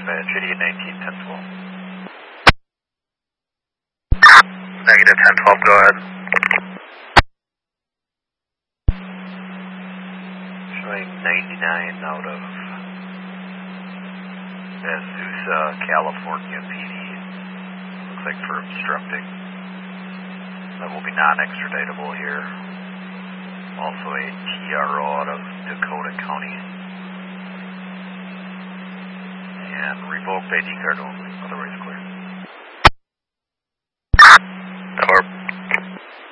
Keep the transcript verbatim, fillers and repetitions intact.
dispatch, idiot nineteen, ten twelve. Negative ten twelve, go ahead. Showing ninety-nine out of Azusa, California P D. Looks like for obstructing. That will be non-extraditable here. Also a T R O out of Dakota County. And revoked I D card only, otherwise clear.